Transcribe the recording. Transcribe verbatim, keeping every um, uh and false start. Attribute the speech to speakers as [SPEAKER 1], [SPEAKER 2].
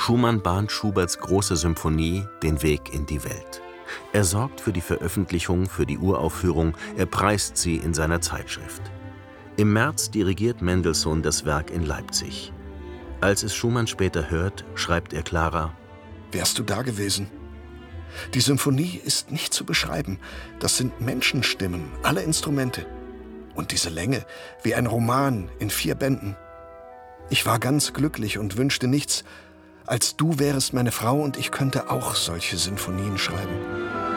[SPEAKER 1] Schumann bahnt Schuberts große Symphonie den Weg in die Welt. Er sorgt für die Veröffentlichung, für die Uraufführung, er preist sie in seiner Zeitschrift. Im März dirigiert Mendelssohn das Werk in Leipzig. Als es Schumann später hört, schreibt er Clara:
[SPEAKER 2] Wärst du da gewesen? Die Symphonie ist nicht zu beschreiben. Das sind Menschenstimmen, alle Instrumente. Und diese Länge, wie ein Roman in vier Bänden. Ich war ganz glücklich und wünschte nichts, als du wärest meine Frau und ich könnte auch solche Sinfonien schreiben.